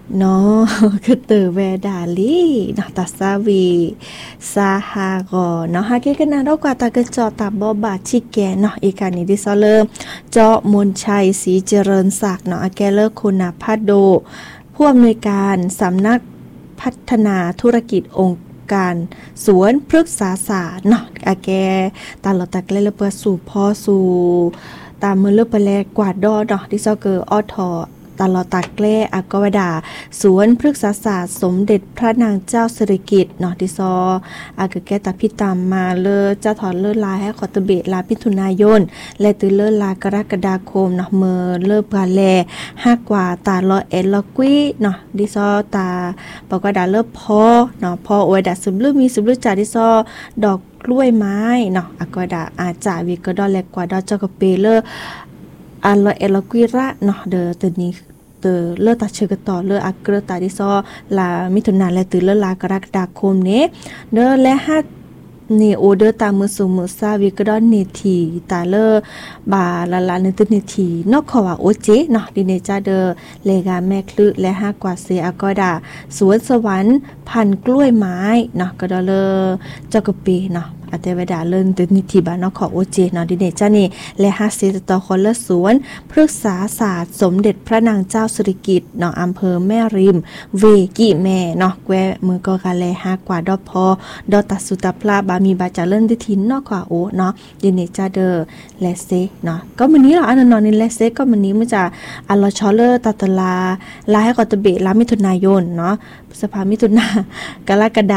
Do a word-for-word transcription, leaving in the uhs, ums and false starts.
เนาะคือเตอแวดาลีเนาะตาซาวีซาฮากอเนาะฮาเกกันนาดอกว่าตากระจอตาบอบาชิแกเนาะอีกานี้ดิซอเลอร์เจาะมนชัยศรีเจริญศักดิ์เนาะอาแกเลอร์คุณาพัดโดผู้อำนวยการสำนักพัฒนาธุรกิจองค์การสวนพฤกษาศาสตร์เนาะอาแกตาลอตะเกลเลเปสู่พ่อสู่ตามมือเลือกไปแลกวาดดอเนาะดิซอเกอออทอตลอดตากแกล้อากวดาสวนพฤกษาศาสตร์สมเด็จพระนางเจ้าสิริกิติ์เนาะดิซออากแกตาพิตามมาเลอเจ้าถอนเลิศลาให้ขอตเบตลาพิถุนายนและตือเลิศลากรกฎาคมเนาะเมื่อเลิศกาแลห้ากว่าตาลอเอ็ดลอกุ้ยเนาะดิซอตาปกดาเลิศพอเนาะพออวยดาซึมลือมีซึมลือจ่าดิซอดอกกล้วยไม้เนาะอากวดาอาจาวิกดอแลกว่าดอเจ้ากะเปเลออันลอเอ็ดลอกุ้ยระเนาะเดอตัวนี้เตอเลือดตาเชกต่อเลืออักเกอตาดิซอลามิถุนายนและตือเลือลากรกฎาคมนี้เด้อและห้านี่โอเดอตามมือสูมือซาวิกดอนเนทีตาเลอบาลาลาเนตเนทีนอกขว่าโอเจเนาะดิเนจาเดอเลกาแม่คลึและห้ากว่าเซอากอดาสวนสวรรค์พันกล้วยไม้เนาะก็ดอเลอเจ้ากะปีเนาะอาเตวดาเลินตนิทีบานอขอโอเจเนาะดิเนจานี่และห้าเซตตอคอลสวนพฤกษาศาสตร์สมเด็จพระนางเจ้าสิริกิติ์เนาะอำเภอแม่ริมเวกิแม่เนาะแกวมือก็กะแลห้ากว่าดอพอดอตัสุตาพลาบามีบาจาเลินดิทินนอกขวาโอเนาะดิเนจาเดอเลเซเนาะก็มื้อนี้ล่ะอันนอนนี่เลเซก็มื้อนี้มันจะอัลลอชอเลอร์ตาตลาลาให้กอตเบลามิถุนายนเนาะพฤษภามิถุนากรกฎ